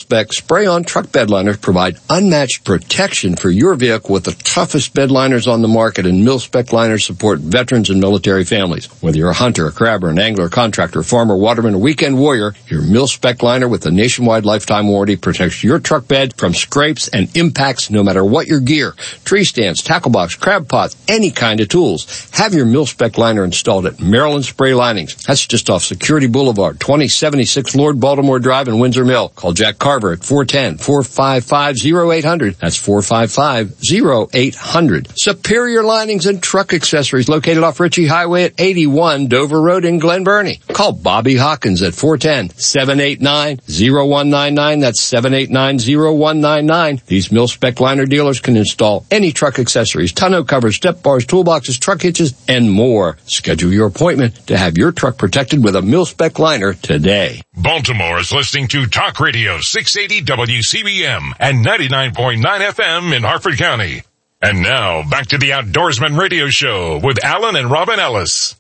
Mil-Spec spray-on truck bed liners provide unmatched protection for your vehicle with the toughest bed liners on the market, and Mil-Spec liners support veterans and military families. Whether you're a hunter, a crabber, an angler, contractor, farmer, waterman, or weekend warrior, your Mil-Spec liner with a nationwide lifetime warranty protects your truck bed from scrapes and impacts no matter what your gear. Tree stands, tackle box, crab pots, any kind of tools. Have your Mil-Spec liner installed at Maryland Spray Linings. That's just off Security Boulevard, 2076 Lord Baltimore Drive in Windsor Mill. Call Jack Carver at 410-455-0800. That's 455-0800. Superior Linings and Truck Accessories located off Ritchie Highway at 81 Dover Road in Glen Burnie. Call Bobby Hawkins at 410-789-0199. That's 789-0199. These Mil-Spec liner dealers can install any truck accessories, tonneau covers, step bars, toolboxes, truck hitches, and more. Schedule your appointment to have your truck protected with a Mil-Spec liner today. Baltimore is listening to Talk Radio 680 WCBM and 99.9 FM in Harford County. And now, back to the Outdoorsman Radio Show with Alan and Robin Ellis.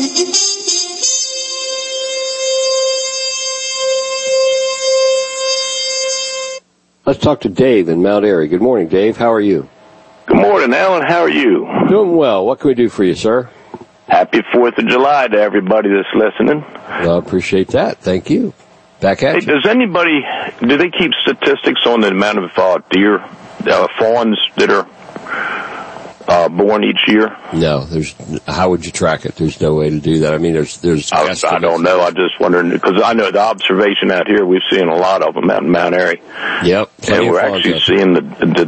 Let's talk to Dave in Mount Airy. Good morning, Dave. How are you? Good morning, Alan. How are you? Doing well. What can we do for you, sir? Happy 4th of July to everybody that's listening. Well, I appreciate that. Thank you. Back at you. Do they keep statistics on the amount of deer, fawns that are born each year? No, how would you track it? There's no way to do that. I mean, there's I don't know. I just wondering, because I know the observation out here, we've seen a lot of them out in Mount Airy. Yep. And we're actually seeing the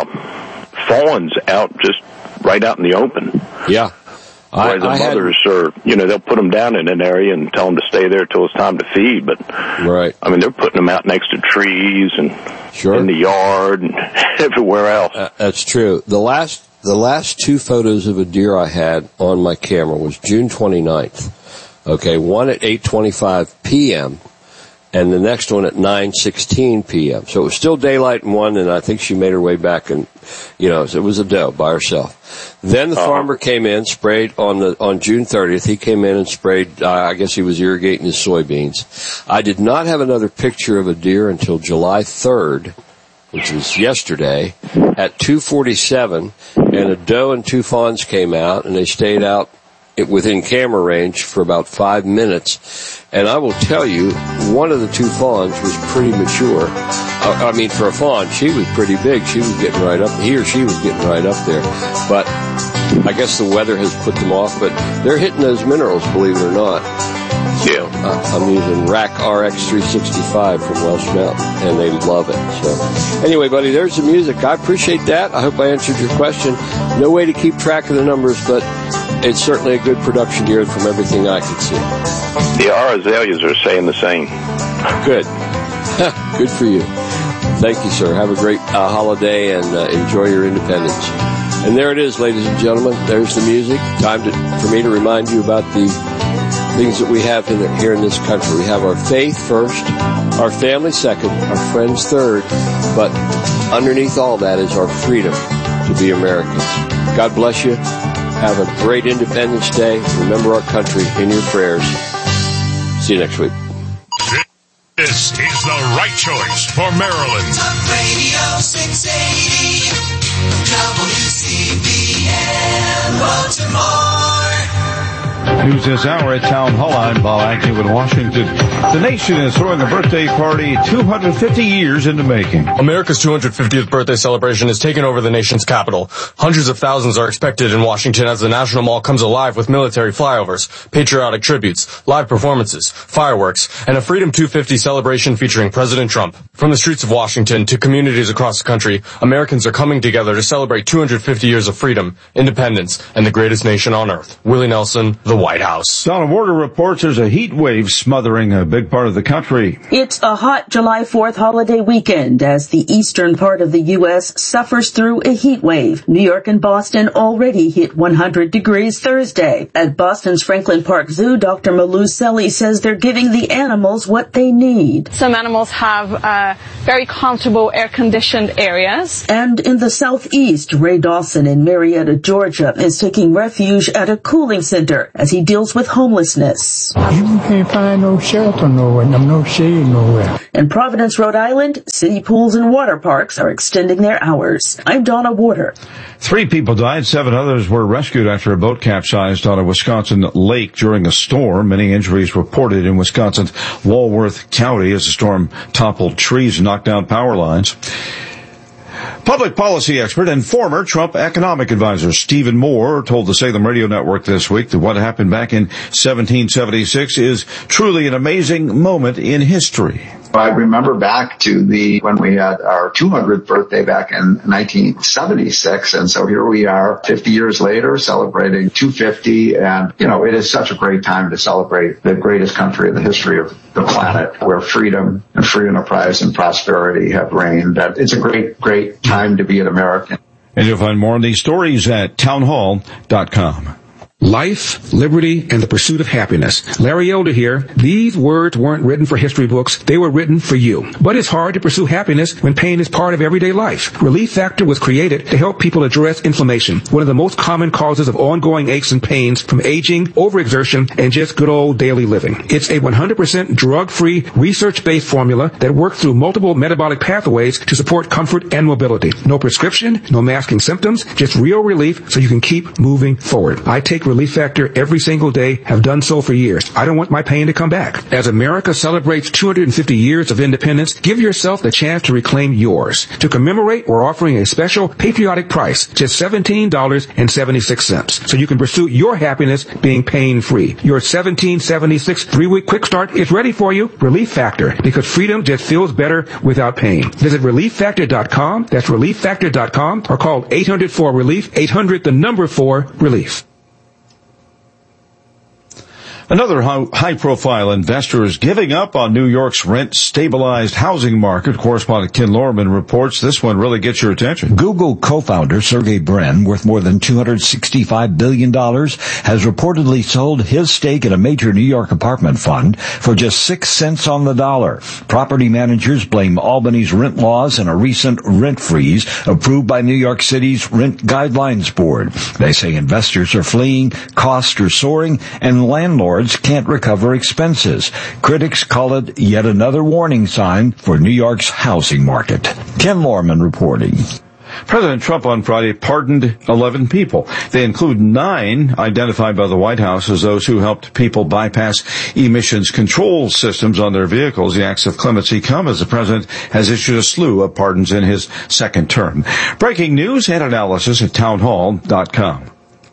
fawns out just right out in the open. Yeah. Whereas the mothers they'll put them down in an area and tell them to stay there till it's time to feed. But, right. I mean, they're putting them out next to trees and in the yard and everywhere else. That's true. The last 2 photos of a deer I had on my camera was June 29th. Okay, one at 8:25 p.m. and the next one at 9:16 p.m. So it was still daylight in one, and I think she made her way back, and so it was a doe by herself. Then the farmer came in, sprayed on June 30th. He came in and sprayed. I guess he was irrigating his soybeans. I did not have another picture of a deer until July 3rd, which was yesterday, at 2:47, and a doe and 2 fawns came out, and they stayed out within camera range for about 5 minutes. And I will tell you, one of the 2 fawns was pretty mature. For a fawn, she was pretty big. She was getting right up. He or she was getting right up there. But I guess the weather has put them off. But they're hitting those minerals, believe it or not. Yeah. I'm using Rack RX 365 from Welsh Mountain, and they love it. So, anyway, buddy, there's the music. I appreciate that. I hope I answered your question. No way to keep track of the numbers, but it's certainly a good production year from everything I can see. Yeah, our azaleas are saying the same. Good. Good for you. Thank you, sir. Have a great holiday and enjoy your independence. And there it is, ladies and gentlemen. There's the music. Time for me to remind you about the things that we have here in this country. We have our faith first, our family second, our friends third, but underneath all that is our freedom to be Americans. God bless you. Have a great Independence Day. Remember our country in your prayers. See you next week. This is the right choice for Maryland. Talk Radio 680 WCBM Baltimore. News this hour at Town Hall. I'm Bob Agnew in Washington. The nation is throwing a birthday party 250 years in the making. America's 250th birthday celebration has taken over the nation's capital. Hundreds of thousands are expected in Washington as the National Mall comes alive with military flyovers, patriotic tributes, live performances, fireworks, and a Freedom 250 celebration featuring President Trump. From the streets of Washington to communities across the country, Americans are coming together to celebrate 250 years of freedom, independence, and the greatest nation on earth. Willie Nelson, the White House. Donna Warder reports there's a heat wave smothering a big part of the country. It's a hot July 4th holiday weekend as the eastern part of the U.S. suffers through a heat wave. New York and Boston already hit 100 degrees Thursday. At Boston's Franklin Park Zoo, Dr. Malou Selly says they're giving the animals what they need. Some animals have very comfortable air-conditioned areas. And in the southeast, Ray Dawson in Marietta, Georgia, is taking refuge at a cooling center as he deals with homelessness. You can't find no shelter nowhere, no shade nowhere. In Providence, Rhode Island, city pools and water parks are extending their hours. I'm Donna Warder. 3 people died, 7 others were rescued after a boat capsized on a Wisconsin lake during a storm. Many injuries reported in Wisconsin's Walworth County as the storm toppled trees and knocked down power lines. Public policy expert and former Trump economic advisor Stephen Moore told the Salem Radio Network this week that what happened back in 1776 is truly an amazing moment in history. I remember back to when we had our 200th birthday back in 1976, and so here we are 50 years later celebrating 250, and it is such a great time to celebrate the greatest country in the history of the planet, where freedom and free enterprise and prosperity have reigned. It's a great time to be an American. And you'll find more on these stories at townhall.com. Life, liberty, and the pursuit of happiness. Larry Elder here. These words weren't written for history books. They were written for you. But it's hard to pursue happiness when pain is part of everyday life. Relief Factor was created to help people address inflammation, one of the most common causes of ongoing aches and pains from aging, overexertion, and just good old daily living. It's a 100% drug-free, research-based formula that works through multiple metabolic pathways to support comfort and mobility. No prescription, no masking symptoms, just real relief so you can keep moving forward. I take Relief Factor every single day, have done so for years. I don't want my pain to come back. As America celebrates 250 years of independence, give yourself the chance to reclaim yours. To commemorate, we're offering a special patriotic price, just $17.76, so you can pursue your happiness being pain-free. Your $17.76 3-week quick start is ready for you. Relief Factor, because freedom just feels better without pain. Visit ReliefFactor.com. That's ReliefFactor.com, or call 800-4-RELIEF, 800-4-RELIEF. Another high-profile investor is giving up on New York's rent-stabilized housing market. Correspondent Ken Lorman reports this one really gets your attention. Google co-founder Sergey Brin, worth more than $265 billion, has reportedly sold his stake in a major New York apartment fund for just 6 cents on the dollar. Property managers blame Albany's rent laws and a recent rent freeze approved by New York City's Rent Guidelines Board. They say investors are fleeing, costs are soaring, and landlords can't recover expenses. Critics call it yet another warning sign for New York's housing market. Ken Lorman reporting. President Trump on Friday pardoned 11 people. They include 9 identified by the White House as those who helped people bypass emissions control systems on their vehicles. The acts of clemency come as the president has issued a slew of pardons in his second term. Breaking news and analysis at townhall.com.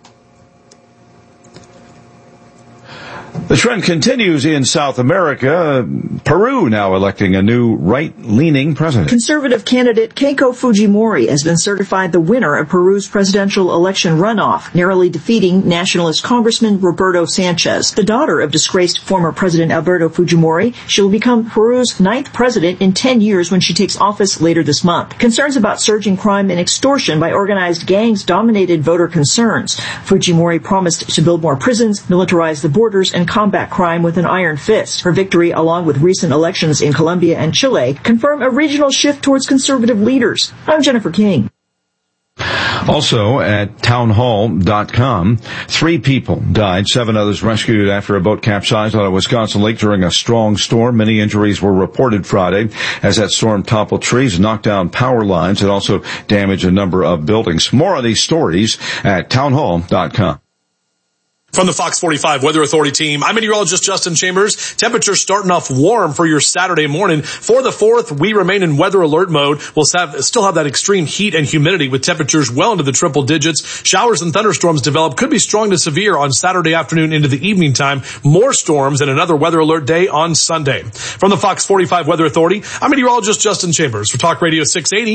The trend continues in South America. Peru now electing a new right-leaning president. Conservative candidate Keiko Fujimori has been certified the winner of Peru's presidential election runoff, narrowly defeating nationalist Congressman Roberto Sanchez. The daughter of disgraced former President Alberto Fujimori, she will become Peru's 9th president in 10 years when she takes office later this month. Concerns about surging crime and extortion by organized gangs dominated voter concerns. Fujimori promised to build more prisons, militarize the borders, and combat crime with an iron fist. Her victory, along with recent elections in Colombia and Chile, confirm a regional shift towards conservative leaders. I'm Jennifer King. Also at townhall.com, 3 people died, 7 others rescued after a boat capsized on a Wisconsin lake during a strong storm. Many injuries were reported Friday as that storm toppled trees and knocked down power lines. It also damaged a number of buildings. More on these stories at townhall.com. From the Fox 45 Weather Authority team, I'm meteorologist Justin Chambers. Temperatures starting off warm for your Saturday morning. For the 4th, we remain in weather alert mode. We'll still have that extreme heat and humidity with temperatures well into the triple digits. Showers and thunderstorms develop, could be strong to severe on Saturday afternoon into the evening time. More storms and another weather alert day on Sunday. From the Fox 45 Weather Authority, I'm meteorologist Justin Chambers for Talk Radio 680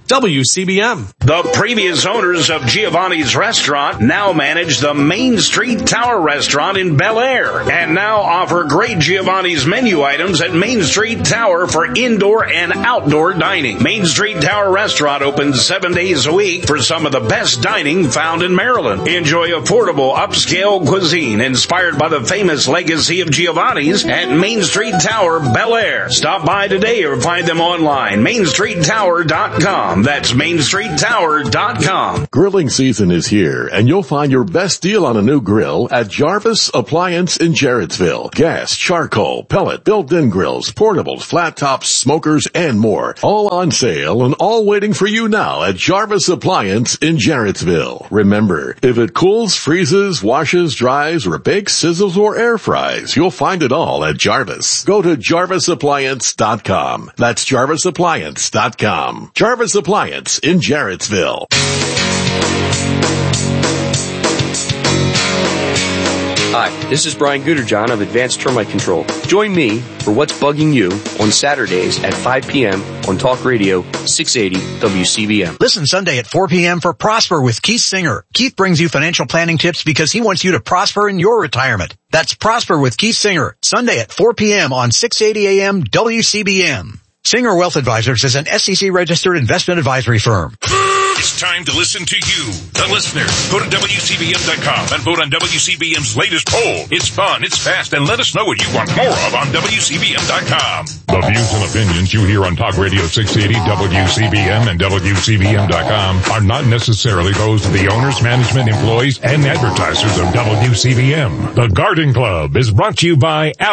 WCBM. The previous owners of Giovanni's Restaurant now manage the Main Street Tower Restaurant in Bel Air and now offer great Giovanni's menu items at Main Street Tower for indoor and outdoor dining. Main Street Tower Restaurant opens 7 days a week for some of the best dining found in Maryland. Enjoy affordable upscale cuisine inspired by the famous legacy of Giovanni's at Main Street Tower, Bel Air. Stop by today or find them online, mainstreettower.com. That's mainstreettower.com. Grilling season is here, and you'll find your best deal on a new grill at Jarvis Appliance in Jarrettsville. Gas, charcoal, pellet, built-in grills, portables, flat tops, smokers, and more. All on sale and all waiting for you now at Jarvis Appliance in Jarrettsville. Remember, if it cools, freezes, washes, dries, or bakes, sizzles, or air fries, you'll find it all at Jarvis. Go to jarvisappliance.com. That's jarvisappliance.com. Jarvis Appliance in Jarrettsville. Hi, this is Brian Gooderjohn of Advanced Termite Control. Join me for What's Bugging You on Saturdays at 5 p.m. on Talk Radio 680 WCBM. Listen Sunday at 4 p.m. for Prosper with Keith Singer. Keith brings you financial planning tips because he wants you to prosper in your retirement. That's Prosper with Keith Singer, Sunday at 4 p.m. on 680 a.m. WCBM. Singer Wealth Advisors is an SEC-registered investment advisory firm. It's time to listen to you, the listener. Go to WCBM.com and vote on WCBM's latest poll. It's fun, it's fast, and let us know what you want more of on WCBM.com. The views and opinions you hear on Talk Radio 680, WCBM, and WCBM.com are not necessarily those of the owners, management, employees, and advertisers of WCBM. The Garden Club is brought to you by